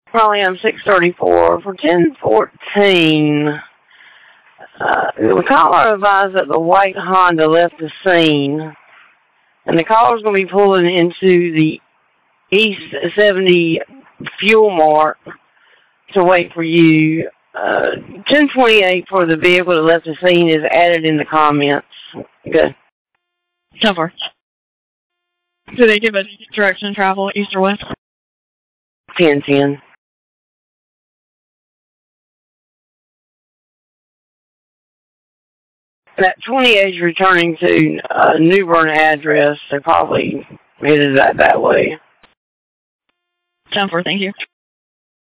Probably on 634 for 1014. The caller advised that the white Honda left the scene, and the caller's going to be pulling into the East 70 Fuel Mart to wait for you. 1028 for the vehicle that left the scene is added in the comments. Good. 10-4. Do they give a direction to travel, east or west? 1010. That 28 is returning to New Bern address. They probably headed that way. 10-4, thank you.